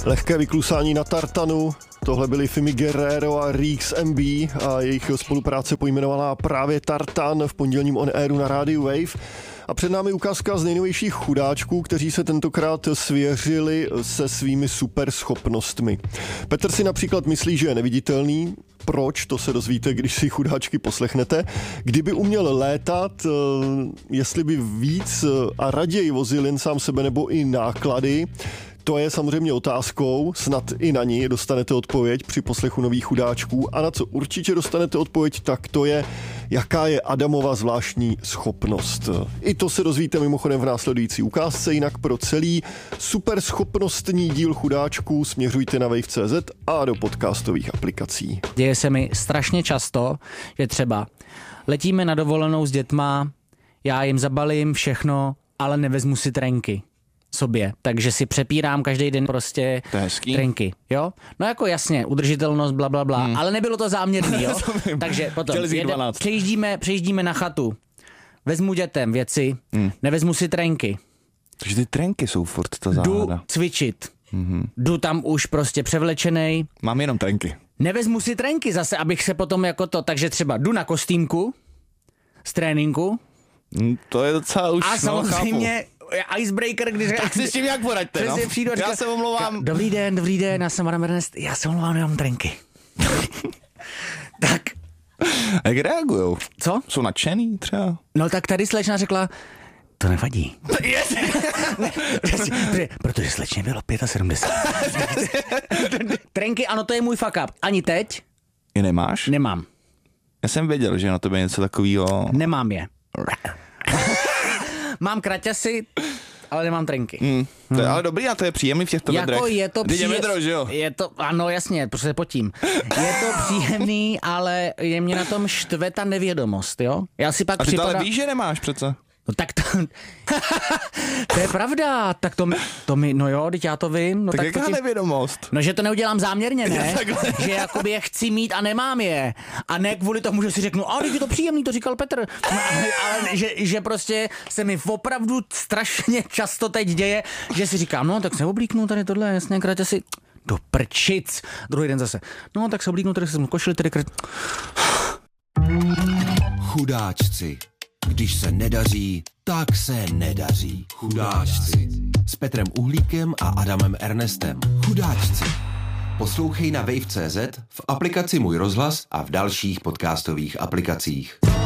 Lehké vyklusání na tartanu, tohle byli Fimi Guerrero a Reeks MB a jejich spolupráce pojmenovaná právě Tartan v pondělním on airu na rádiu Wave. A před námi ukázka z nejnovějších chudáčků, kteří se tentokrát svěřili se svými super schopnostmi. Petr si například myslí, že je neviditelný. Proč? To se dozvíte, když si chudáčky poslechnete. Kdyby uměl létat, jestli by víc a raději vozil jen sám sebe nebo i náklady, to je samozřejmě otázkou, snad i na ní dostanete odpověď při poslechu nových chudáčků a na co určitě dostanete odpověď, tak to je, jaká je Adamova zvláštní schopnost. I to se dozvíte mimochodem v následující ukázce, jinak pro celý super schopnostní díl chudáčků směřujte na wave.cz a do podcastových aplikací. Děje se mi strašně často, že třeba letíme na dovolenou s dětma, já jim zabalím všechno, ale nevezmu si trenky sobě, takže si přepírám každý den prostě trenky, jo? No jako jasně, udržitelnost, blablabla, ale nebylo to záměrný, jo? Takže potom přejíždíme na chatu, vezmu dětem věci, nevezmu si trenky. Takže ty trenky jsou furt ta záhada. Jdu cvičit, jdu tam už prostě převlečenej. Mám jenom trenky. Nevezmu si trenky zase, abych se potom jako to, takže třeba jdu na kostýmku z tréninku. To je docela už, a samozřejmě icebreaker, když tak si s tím jak poraďte, no. Já se omlouvám. Dobrý den, já jsem Adam Ernest, já se omlouvám, nemám trenky. Tak. Jak reagujou? Co? Jsou nadšený třeba? No tak tady slečna řekla, to nevadí. Protože slečně bylo 75. Trenky, ano, to je můj fuck up. Ani teď. Je nemáš? Nemám. Já jsem věděl, že na tebe něco takového. Nemám je. Mám kraťasy, ale nemám trenky. To je ale dobrý a to je příjemný v těchto vedrech. Jako je to příjemný. Že jo? Je to, ano, jasně, protože se potím. Je to příjemný, ale je mě na tom štve ta nevědomost, jo? Já si pak a ty to ale víš, že nemáš přece. No tak to je pravda, tak to mi, no jo, teď já to vím. No tak jaká nevědomost? No, že to neudělám záměrně, ne? Že jakoby je chci mít a nemám je. A ne kvůli tomu, že si řeknu, teď je to příjemný, to říkal Petr. No, ale že prostě se mi opravdu strašně často teď děje, že si říkám, no tak se oblíknu tady tohle, jasně, krátě si do prčic. Druhý den zase, no tak se oblíknu, tady jsem košili, tady Chudáčci. Když se nedaří, tak se nedaří. Chudáčci. S Petrem Uhlíkem a Adamem Ernestem. Chudáčci. Poslouchej na wave.cz, v aplikaci Můj rozhlas a v dalších podcastových aplikacích.